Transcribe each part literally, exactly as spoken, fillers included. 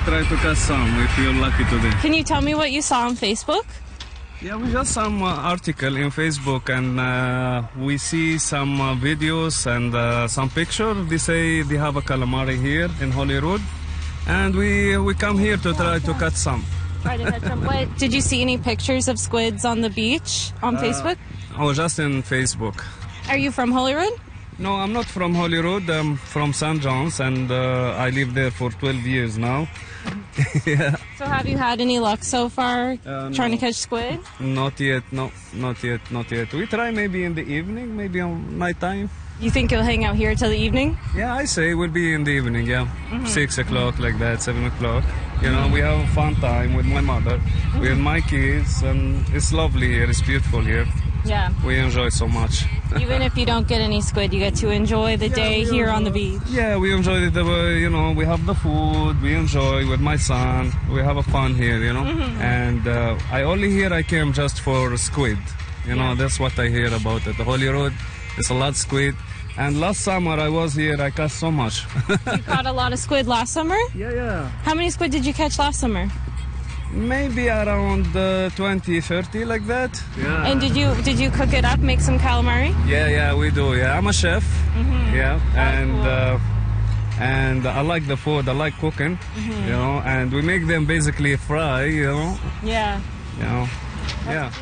try to catch some if you're lucky today. Can you tell me what you saw on Facebook? Yeah, we just some uh, article in Facebook, and uh, we see some uh, videos and uh, some picture. They say they have a calamari here in Holyrood, and we we come here to try to catch some. Try to catch them. What, did you see any pictures of squids on the beach on Uh, Facebook? Oh, just in Facebook. Are you from Holyrood? No, I'm not from Holyrood. I'm from Saint John's, and uh, I live there for twelve years now. Yeah. So have you had any luck so far Uh, trying no. to catch squid? Not yet, no, not yet, not yet. We try maybe in the evening, maybe on night time. You think you'll hang out here till the evening? Yeah, I say we'll be in the evening, yeah. Six o'clock, like that, seven o'clock. You know, we have a fun time with my mother, with my kids, and it's lovely here, it's beautiful here. Yeah. We enjoy so much. Even if you don't get any squid, you get to enjoy the day we here on the enjoy- beach. Yeah, we enjoy the, uh, you know, we have the food, we enjoy with my son, we have a fun here, you know. And uh, I only here I came just for squid, you know, Yeah. that's what I hear about it. The Holyrood, it's a lot squid. And last summer I was here, I caught so much. You caught a lot of squid last summer? Yeah, yeah. How many squid did you catch last summer? Maybe around uh, twenty, thirty, like that. Yeah. And did you did you cook it up, make some calamari? Yeah, yeah, we do. Yeah, I'm a chef. Yeah, and cool. uh, and I like the food. I like cooking. You know, and we make them basically fry. You know, Yeah. you know, yeah.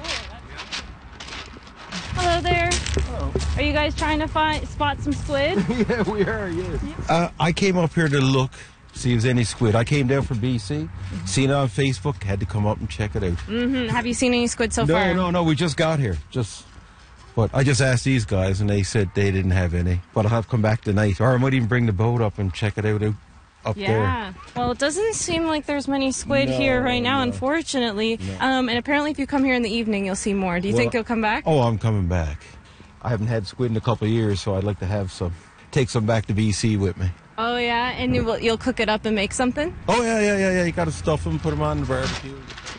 Hello there. Hello. Are you guys trying to find spot some squid? Yeah, we are, yes. Uh, I came up here to look, see if there's any squid. I came down from B C, seen it on Facebook, had to come up and check it out. hmm Have you seen any squid so no, far? no, no, we just got here. Just, but I just asked these guys and they said they didn't have any. But I'll have to come back tonight. Or I might even bring the boat up and check it out, out up there. Yeah. Well, it doesn't seem like there's many squid No, here right now, no. unfortunately. Um, and apparently, if you come here in the evening, you'll see more. Do you Well, think you'll come back? Oh, I'm coming back. I haven't had squid in a couple of years, so I'd like to have some. Take some back to B C with me. Oh, yeah. And you will, you'll cook it up and make something? Oh, yeah, yeah, yeah, yeah. You got to stuff them, put them on the barbecue.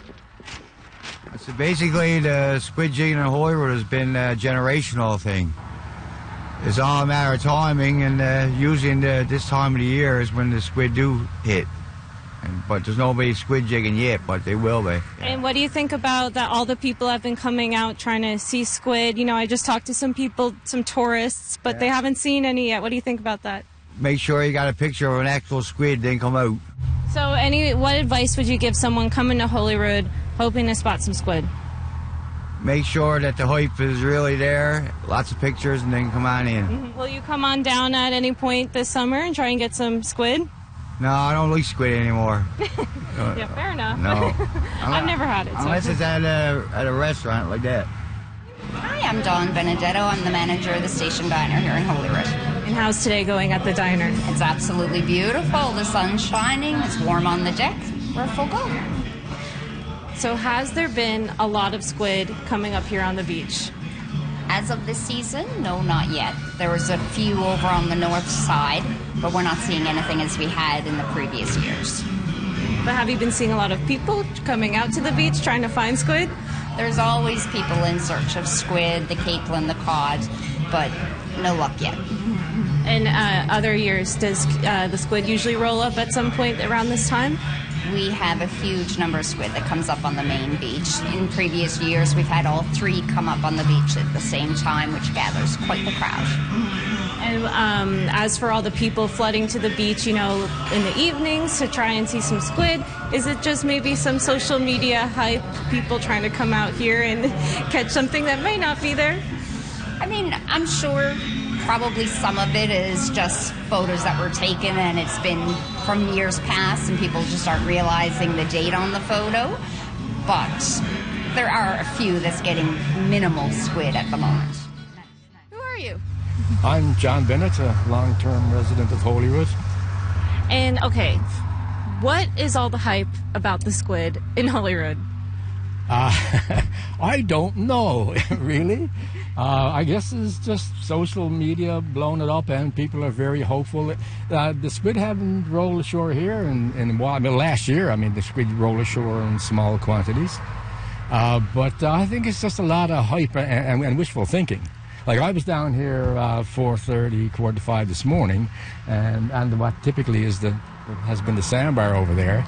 So basically, the squid jigging in Holyrood has been a generational thing. It's all a matter of timing, and uh, usually in the, this time of the year is when the squid do hit. And, but there's nobody squid jigging yet, but they will be. And what do you think about that? All the people have been coming out trying to see squid. You know, I just talked to some people, some tourists, but they haven't seen any yet. What do you think about that? Make sure you got a picture of an actual squid, then come out. So, any what advice would you give someone coming to Holyrood hoping to spot some squid? Make sure that the hype is really there, lots of pictures, and then come on in. Will you come on down at any point this summer and try and get some squid? No, I don't like squid anymore. Yeah, fair enough. No. I've never had it. So. Unless it's at a, at a restaurant like that. Hi, I'm Dawn Benedetto. I'm the manager of the Station Diner here in Holyrood. And how's today going at the diner? It's absolutely beautiful. The sun's shining. It's warm on the deck. We're full go. So has there been a lot of squid coming up here on the beach? As of this season, no, not yet. There was a few over on the north side, but we're not seeing anything as we had in the previous years. But have you been seeing a lot of people coming out to the beach trying to find squid? There's always people in search of squid, the capelin, the cod, but no luck yet. In uh, other years, does uh, the squid usually roll up at some point around this time? We have a huge number of squid that comes up on the main beach. In previous years, we've had all three come up on the beach at the same time, which gathers quite the crowd. And um, as for all the people flooding to the beach, you know, in the evenings to try and see some squid, is it just maybe some social media hype, people trying to come out here and catch something that may not be there? I mean, I'm sure probably some of it is just photos that were taken and it's been from years past and people just aren't realizing the date on the photo. But there are a few that's getting minimal squid at the moment. Who are you? I'm John Bennett, a long-term resident of Holyrood. And, okay, what is all the hype about the squid in Holyrood? Uh, I don't know, really. Uh, I guess it's just social media blowing it up, and people are very hopeful. Uh, the squid haven't rolled ashore here in, in a while. I mean, last year, I mean, the squid rolled ashore in small quantities. Uh, but uh, I think it's just a lot of hype and, and, and wishful thinking. Like, I was down here uh, four thirty, quarter to five this morning, and, and what typically is the has been the sandbar over there.